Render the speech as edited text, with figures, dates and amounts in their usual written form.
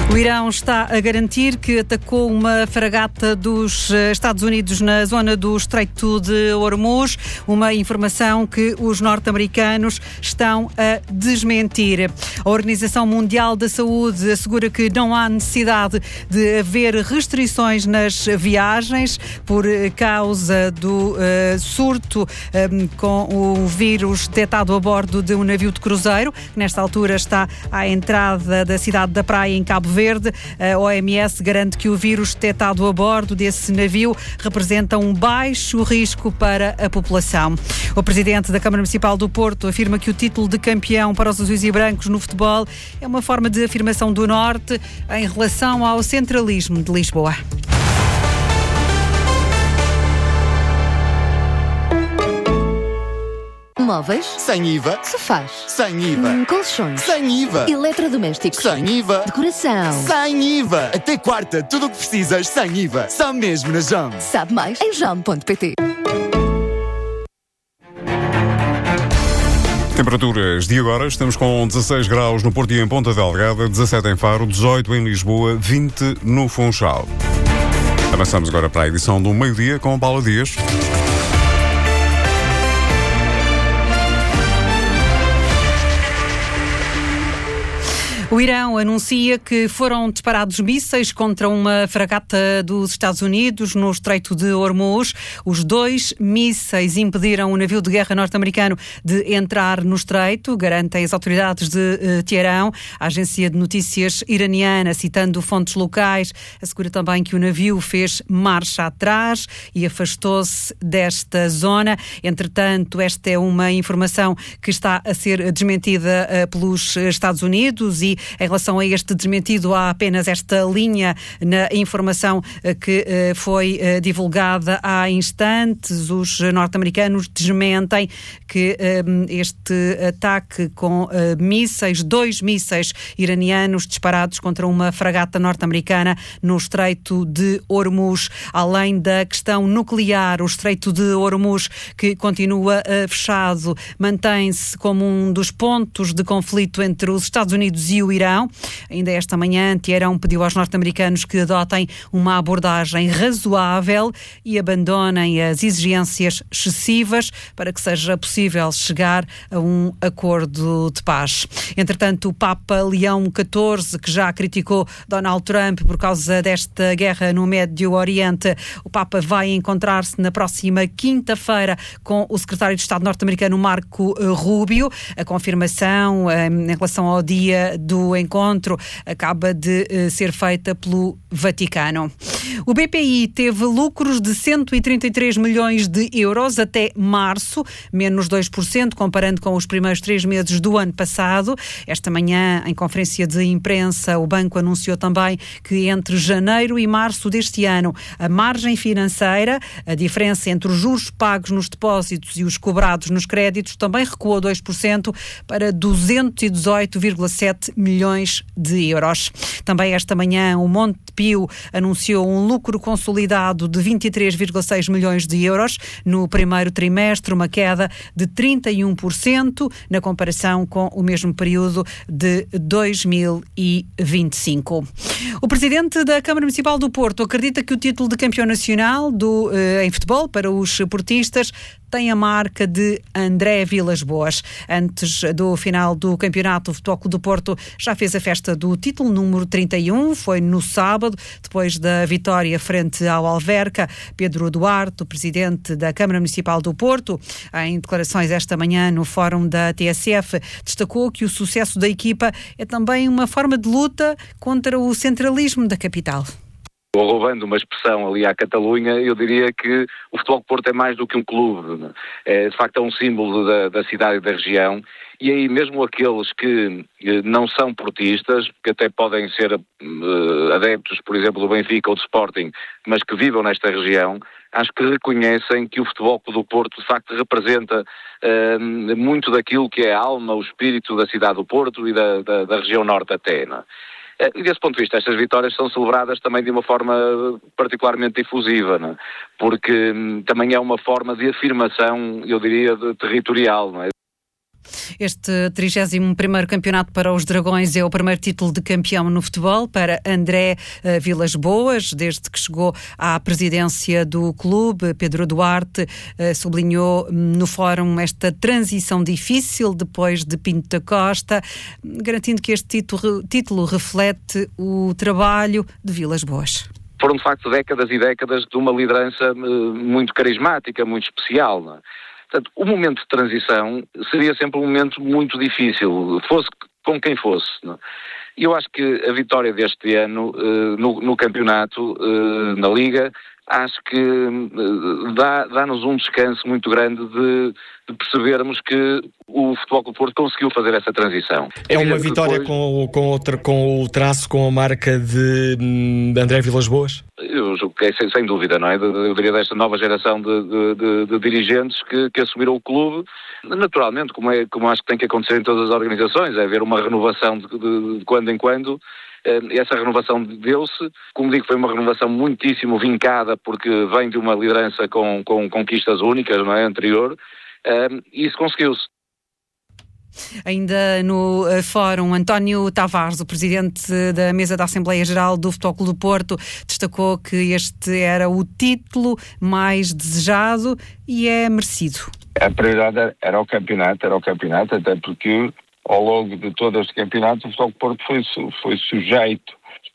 O Irão está a garantir que atacou uma fragata dos Estados Unidos na zona do Estreito de Hormuz, uma informação que os norte-americanos estão a desmentir. A Organização Mundial da Saúde assegura que não há necessidade de haver restrições nas viagens por causa do surto com o vírus detectado a bordo de um navio de cruzeiro, que nesta altura está à entrada da cidade da Praia, em Cabo Verde. A OMS garante que o vírus detectado a bordo desse navio representa um baixo risco para a população. O presidente da Câmara Municipal do Porto afirma que o título de campeão para os azuis e brancos no futebol é uma forma de afirmação do Norte em relação ao centralismo de Lisboa. Móveis? Sem IVA. Sofás? Sem IVA. Colchões? Sem IVA. Eletrodomésticos? Sem IVA. Decoração? Sem IVA. Até quarta, tudo o que precisas sem IVA. Só mesmo na JOM. Sabe mais em JOM.pt. Temperaturas de agora, estamos com 16 graus no Porto e em Ponta Delgada, 17 em Faro, 18 em Lisboa, 20 no Funchal. Avançamos agora para a edição do meio-dia com Paula Dias. O Irão anuncia que foram disparados mísseis contra uma fragata dos Estados Unidos no Estreito de Hormuz. Os 2 mísseis impediram o navio de guerra norte-americano de entrar no estreito, garantem as autoridades de Teherão. A agência de notícias iraniana, citando fontes locais, assegura também que o navio fez marcha atrás e afastou-se desta zona. Entretanto, esta é uma informação que está a ser desmentida pelos Estados Unidos e em relação a este desmentido, há apenas esta linha na informação que foi divulgada há instantes. Os norte-americanos desmentem que este ataque com mísseis, 2 mísseis iranianos disparados contra uma fragata norte-americana no Estreito de Hormuz. Além da questão nuclear, o Estreito de Hormuz, que continua fechado, mantém-se como um dos pontos de conflito entre os Estados Unidos e o Irão. Ainda esta manhã, Teherão pediu aos norte-americanos que adotem uma abordagem razoável e abandonem as exigências excessivas para que seja possível chegar a um acordo de paz. Entretanto, o Papa Leão XIV, que já criticou Donald Trump por causa desta guerra no Médio Oriente, o Papa vai encontrar-se na próxima quinta-feira com o secretário de Estado norte-americano Marco Rubio. A confirmação em relação ao dia do encontro acaba de ser feita pelo Vaticano. O BPI teve lucros de 133 milhões de euros até março, menos 2%, comparando com os primeiros 3 meses do ano passado. Esta manhã, em conferência de imprensa, o banco anunciou também que entre janeiro e março deste ano, a margem financeira, a diferença entre os juros pagos nos depósitos e os cobrados nos créditos, também recuou 2% para 218,7 milhões de euros. Também esta manhã o Montepio anunciou um lucro consolidado de 23,6 milhões de euros no primeiro trimestre, uma queda de 31% na comparação com o mesmo período de 2025. O presidente da Câmara Municipal do Porto acredita que o título de campeão nacional em futebol para os portistas tem a marca de André Vilas-Boas. Antes do final do campeonato, o Futebol Clube do Porto já fez a festa do título número 31, foi no sábado, depois da vitória frente ao Alverca. Pedro Duarte, o presidente da Câmara Municipal do Porto, em declarações esta manhã no fórum da TSF, destacou que o sucesso da equipa é também uma forma de luta contra o centralismo da capital. Roubando uma expressão ali à Catalunha, eu diria que o Futebol de Porto é mais do que um clube. De facto é um símbolo da cidade e da região. E aí mesmo aqueles que não são portistas, que até podem ser adeptos, por exemplo, do Benfica ou do Sporting, mas que vivam nesta região, acho que reconhecem que o Futebol do Porto de facto representa muito daquilo que é a alma, o espírito da cidade do Porto e da região norte até, não é? E desse ponto de vista, estas vitórias são celebradas também de uma forma particularmente difusiva, não é? Porque também é uma forma de afirmação, eu diria, territorial, não é? Este 31º campeonato para os Dragões é o primeiro título de campeão no futebol para André Vilas Boas, desde que chegou à presidência do clube. Pedro Duarte sublinhou no fórum esta transição difícil depois de Pinto da Costa, garantindo que este título reflete o trabalho de Vilas Boas. Foram, de facto, décadas e décadas de uma liderança muito carismática, muito especial, não é? Portanto, o momento de transição seria sempre um momento muito difícil, fosse com quem fosse, não é? E eu acho que a vitória deste ano no campeonato, na Liga, acho que dá-nos um descanso muito grande de percebermos que o Futebol Clube do Porto conseguiu fazer essa transição. É uma vitória depois, com o traço, com a marca de André Vilas Boas? Eu julgo que é sem dúvida, não é? Eu diria desta nova geração de dirigentes que assumiram o clube, naturalmente, como acho que tem que acontecer em todas as organizações, é haver uma renovação de quando em quando. Essa renovação deu-se, como digo, foi uma renovação muitíssimo vincada, porque vem de uma liderança com conquistas únicas, não é? Anterior, e isso conseguiu-se. Ainda no fórum, António Tavares, o presidente da mesa da Assembleia Geral do Futebol Clube do Porto, destacou que este era o título mais desejado e é merecido. A prioridade era o campeonato, até porque ao longo de todo este campeonato o Futebol Clube do Porto foi sujeito